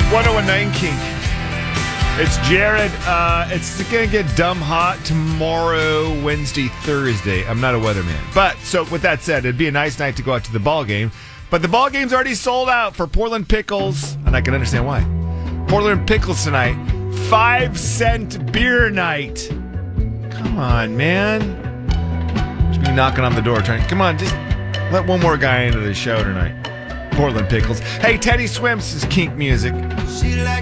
1019 Kink. It's Jared. It's going to get dumb hot tomorrow, Wednesday, Thursday. I'm not a weatherman. But, so with that said, it'd be a nice night to go out to the ball game. But the ball game's already sold out for Portland Pickles, and I can understand why. Portland Pickles tonight. 5-cent beer night. Come on, man. Just be knocking on the door trying. Come on, just let one more guy into the show tonight. Portland Pickles. Hey, Teddy Swims is Kink music.